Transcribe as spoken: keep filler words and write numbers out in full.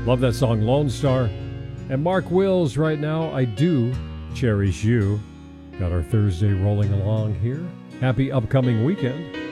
Love that song, Lone Star. And Mark Wills right now, I Do Cherish You. Got our Thursday rolling along here. Happy upcoming weekend.